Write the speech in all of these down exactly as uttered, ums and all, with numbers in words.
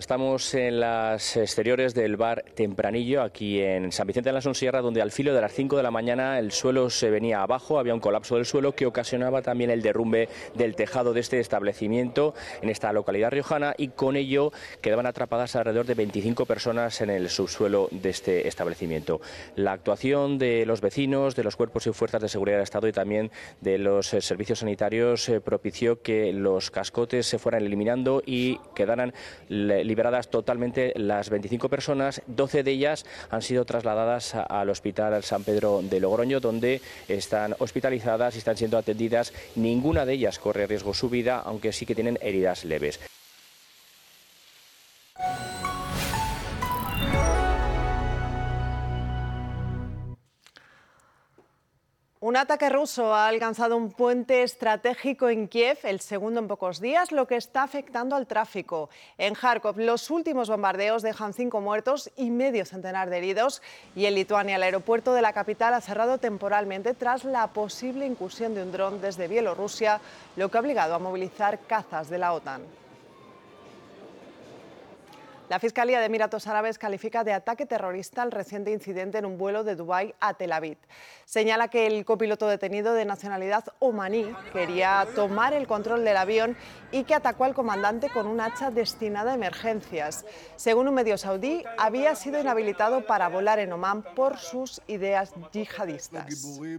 Estamos en las exteriores del bar Tempranillo, aquí en San Vicente de la Sonsierra, donde al filo de las cinco de la mañana el suelo se venía abajo, había un colapso del suelo que ocasionaba también el derrumbe del tejado de este establecimiento en esta localidad riojana, y con ello quedaban atrapadas alrededor de veinticinco personas en el subsuelo de este establecimiento. La actuación de los vecinos, de los cuerpos y fuerzas de seguridad del Estado y también de los eh, servicios sanitarios eh, propició que los cascotes se fueran eliminando y quedaran liberadas totalmente las veinticinco personas. doce de ellas han sido trasladadas al Hospital San Pedro de Logroño, donde están hospitalizadas y están siendo atendidas. Ninguna de ellas corre riesgo su vida, aunque sí que tienen heridas leves. Un ataque ruso ha alcanzado un puente estratégico en Kiev, el segundo en pocos días, lo que está afectando al tráfico. En Kharkov, los últimos bombardeos dejan cinco muertos y medio centenar de heridos. Y en Lituania, el aeropuerto de la capital ha cerrado temporalmente tras la posible incursión de un dron desde Bielorrusia, lo que ha obligado a movilizar cazas de la OTAN. La Fiscalía de Emiratos Árabes califica de ataque terrorista el reciente incidente en un vuelo de Dubái a Tel Aviv. Señala que el copiloto detenido de nacionalidad omaní quería tomar el control del avión y que atacó al comandante con un hacha destinada a emergencias. Según un medio saudí, había sido inhabilitado para volar en Omán por sus ideas yihadistas.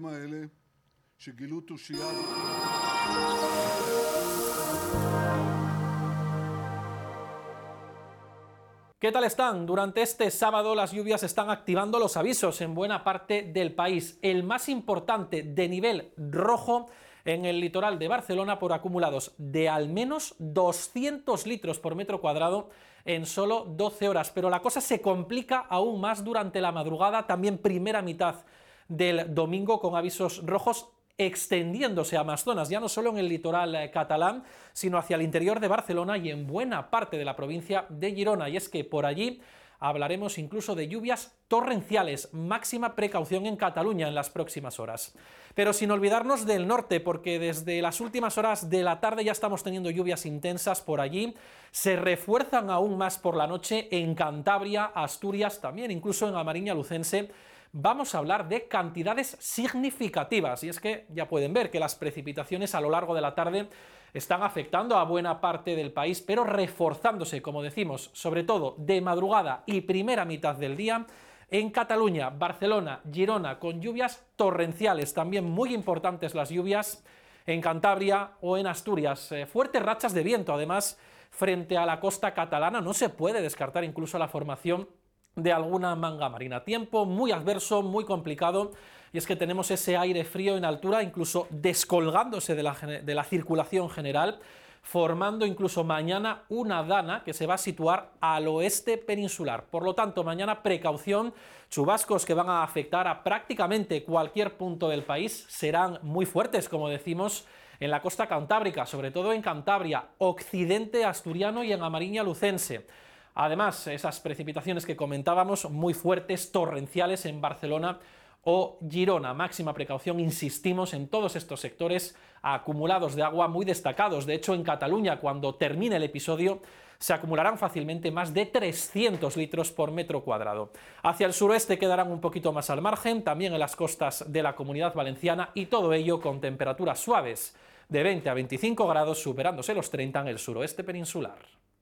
¿Qué tal están? Durante este sábado las lluvias están activando los avisos en buena parte del país. El más importante de nivel rojo en el litoral de Barcelona por acumulados de al menos doscientos litros por metro cuadrado en solo doce horas. Pero la cosa se complica aún más durante la madrugada, también primera mitad del domingo, con avisos rojos extendiéndose a más zonas, ya no solo en el litoral eh, catalán, sino hacia el interior de Barcelona y en buena parte de la provincia de Girona. Y es que por allí hablaremos incluso de lluvias torrenciales, máxima precaución en Cataluña en las próximas horas. Pero sin olvidarnos del norte, porque desde las últimas horas de la tarde ya estamos teniendo lluvias intensas por allí, se refuerzan aún más por la noche en Cantabria, Asturias, también incluso en Amariña Lucense. Vamos a hablar de cantidades significativas, y es que ya pueden ver que las precipitaciones a lo largo de la tarde están afectando a buena parte del país, pero reforzándose, como decimos, sobre todo de madrugada y primera mitad del día en Cataluña, Barcelona, Girona, con lluvias torrenciales, también muy importantes las lluvias en Cantabria o en Asturias. Eh, fuertes rachas de viento, además, frente a la costa catalana. No se puede descartar incluso la formación de alguna manga marina. Tiempo muy adverso, muy complicado, y es que tenemos ese aire frío en altura, incluso descolgándose de la, de la circulación general, formando incluso mañana una dana que se va a situar al oeste peninsular. Por lo tanto, mañana precaución, chubascos que van a afectar a prácticamente cualquier punto del país, serán muy fuertes, como decimos, en la costa cantábrica, sobre todo en Cantabria, occidente asturiano y en Amariña Lucense. Además, esas precipitaciones que comentábamos, muy fuertes, torrenciales en Barcelona o Girona. Máxima precaución, insistimos, en todos estos sectores acumulados de agua muy destacados. De hecho, en Cataluña, cuando termine el episodio, se acumularán fácilmente más de trescientos litros por metro cuadrado. Hacia el suroeste quedarán un poquito más al margen, también en las costas de la Comunidad Valenciana, y todo ello con temperaturas suaves de veinte a veinticinco grados, superándose los treinta en el suroeste peninsular.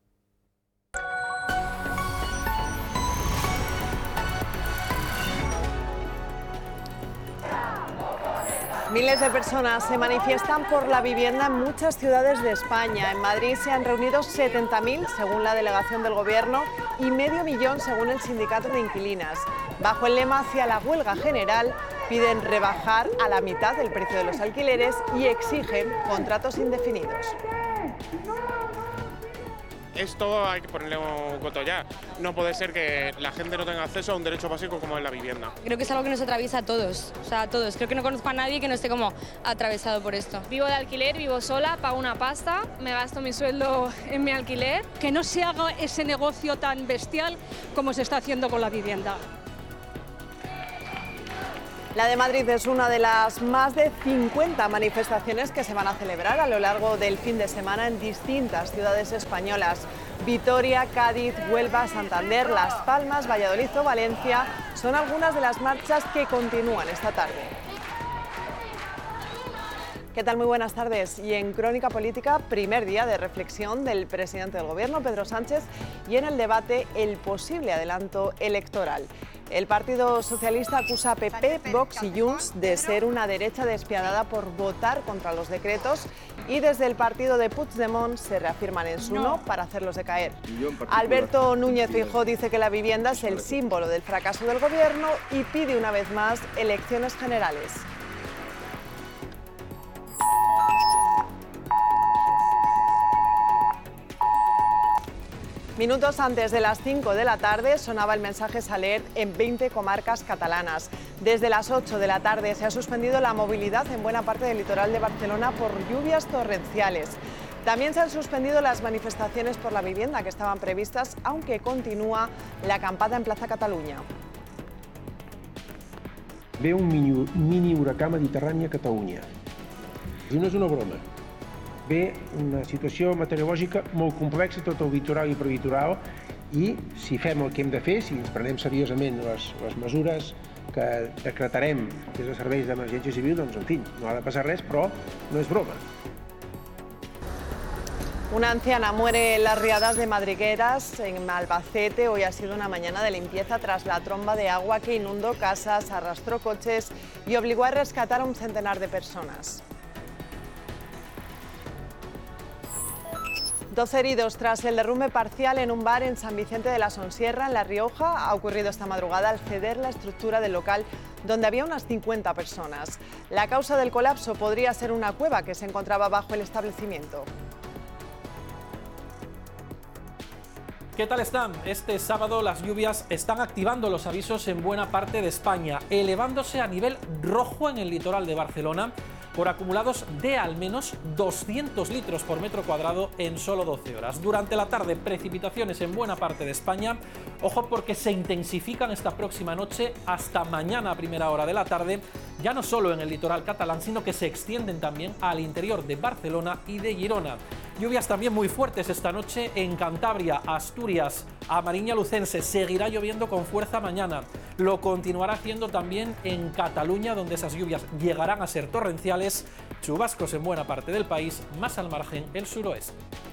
Miles de personas se manifiestan por la vivienda en muchas ciudades de España. En Madrid se han reunido setenta mil, según la delegación del Gobierno, y medio millón, según el sindicato de inquilinas. Bajo el lema "Hacia la huelga general", piden rebajar a la mitad el precio de los alquileres y exigen contratos indefinidos. Esto hay que ponerle un coto ya. No puede ser que la gente no tenga acceso a un derecho básico como es la vivienda. Creo que es algo que nos atraviesa a todos, o sea, a todos. Creo que no conozco a nadie que no esté como atravesado por esto. Vivo de alquiler, vivo sola, pago una pasta, me gasto mi sueldo en mi alquiler. Que no se haga ese negocio tan bestial como se está haciendo con la vivienda. La de Madrid es una de las más de cincuenta manifestaciones que se van a celebrar a lo largo del fin de semana en distintas ciudades españolas. Vitoria, Cádiz, Huelva, Santander, Las Palmas, Valladolid o Valencia son algunas de las marchas que continúan esta tarde. ¿Qué tal? Muy buenas tardes. Y en Crónica Política, primer día de reflexión del presidente del Gobierno, Pedro Sánchez, y en el debate el posible adelanto electoral. El Partido Socialista acusa a P P, Vox y Junts de ser una derecha despiadada por votar contra los decretos y desde el partido de Puigdemont se reafirman en su no para hacerlos decaer. Alberto Núñez Feijóo dice que la vivienda es el símbolo del fracaso del Gobierno y pide una vez más elecciones generales. Minutos antes de las cinco de la tarde sonaba el mensaje Saler en veinte comarcas catalanas. Desde las ocho de la tarde se ha suspendido la movilidad en buena parte del litoral de Barcelona por lluvias torrenciales. También se han suspendido las manifestaciones por la vivienda que estaban previstas, aunque continúa la acampada en Plaza Catalunya. Ve un mini, mini huracà mediterrani a Catalunya. I no és una broma. Ve una situació meteorològica molt complexa, tot el litoral i prelitoral, i si fem el que hem de fer, si ens prenem seriosament les, les mesures que decretarem des de serveis d'emergència civil, doncs en fi, no ha de passar res, però no és broma. Una anciana muere en las riadas de Madrigueras, en Albacete. Hoy ha sido una mañana de limpieza tras la tromba de agua que inundó casas, arrastró coches y obligó a rescatar a un centenar de personas. doce heridos tras el derrumbe parcial en un bar en San Vicente de la Sonsierra, en La Rioja. Ha ocurrido esta madrugada al ceder la estructura del local donde había unas cincuenta personas. La causa del colapso podría ser una cueva que se encontraba bajo el establecimiento. ¿Qué tal están? Este sábado las lluvias están activando los avisos en buena parte de España, elevándose a nivel rojo en el litoral de Barcelona por acumulados de al menos doscientos litros por metro cuadrado en solo doce horas. Durante la tarde, precipitaciones en buena parte de España. Ojo porque se intensifican esta próxima noche hasta mañana a primera hora de la tarde, ya no solo en el litoral catalán, sino que se extienden también al interior de Barcelona y de Girona. Lluvias también muy fuertes esta noche en Cantabria, Asturias, a Mariña Lucense. Seguirá lloviendo con fuerza mañana. Lo continuará haciendo también en Cataluña, donde esas lluvias llegarán a ser torrenciales. Chubascos en buena parte del país, más al margen el suroeste.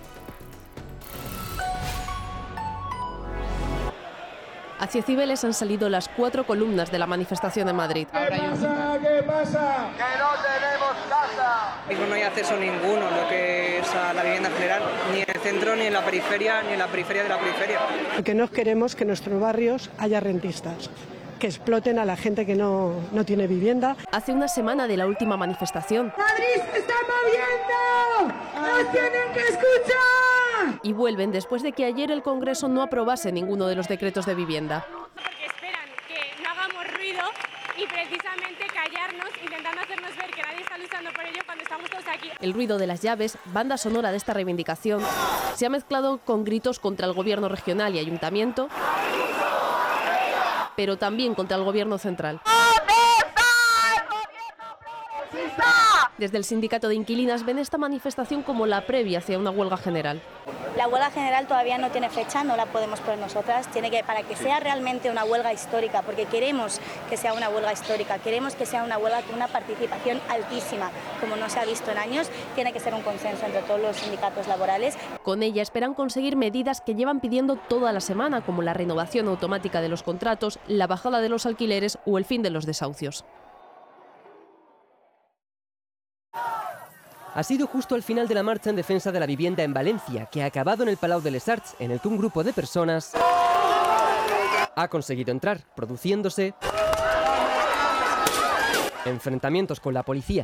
Hacia Cibeles han salido las cuatro columnas de la manifestación de Madrid. ¿Qué pasa? ¿Qué pasa? ¡Que no tenemos casa! Mismo no hay acceso ninguno, lo que es a la vivienda general, ni en el centro, ni en la periferia, ni en la periferia de la periferia. Lo que no queremos que en nuestros barrios haya rentistas, que exploten a la gente que no, no tiene vivienda. Hace una semana de la última manifestación. ¡Madrid se está moviendo! ¡Nos tienen que escuchar! Y vuelven después de que ayer el Congreso no aprobase ninguno de los decretos de vivienda. Porque esperan que no hagamos ruido y precisamente callarnos, intentando hacernos ver que nadie está luchando por ello cuando estamos todos aquí. El ruido de las llaves, banda sonora de esta reivindicación, se ha mezclado con gritos contra el gobierno regional y ayuntamiento, pero también contra el gobierno central. Desde el sindicato de inquilinas ven esta manifestación como la previa hacia una huelga general. La huelga general todavía no tiene fecha, no la podemos poner nosotras, tiene que, para que sea realmente una huelga histórica, porque queremos que sea una huelga histórica, queremos que sea una huelga con una participación altísima, como no se ha visto en años, tiene que ser un consenso entre todos los sindicatos laborales. Con ella esperan conseguir medidas que llevan pidiendo toda la semana, como la renovación automática de los contratos, la bajada de los alquileres o el fin de los desahucios. Ha sido justo al final de la marcha en defensa de la vivienda en Valencia, que ha acabado en el Palau de les Arts, en el que un grupo de personas ha conseguido entrar, produciéndose enfrentamientos con la policía.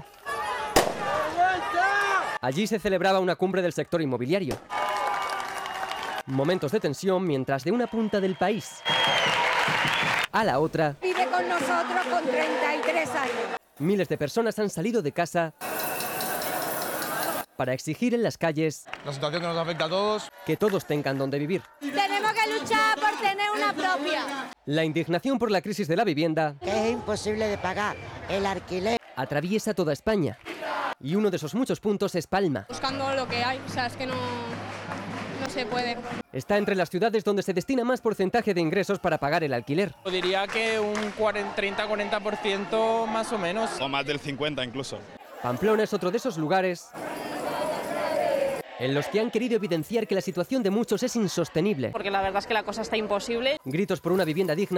Allí se celebraba una cumbre del sector inmobiliario. Momentos de tensión mientras de una punta del país a la otra vive con nosotros con treinta y tres años. Miles de personas han salido de casa para exigir en las calles la situación que nos afecta a todos, que todos tengan donde vivir. Tenemos que luchar por tener una propia. La indignación por la crisis de la vivienda es imposible de pagar el alquiler. Atraviesa toda España y uno de esos muchos puntos es Palma. Buscando lo que hay, o sea, es que no, no se puede. Está entre las ciudades donde se destina más porcentaje de ingresos para pagar el alquiler. Diría que un treinta a cuarenta por ciento más o menos. O más del cincuenta incluso. Pamplona es otro de esos lugares en los que han querido evidenciar que la situación de muchos es insostenible. Porque la verdad es que la cosa está imposible. Gritos por una vivienda digna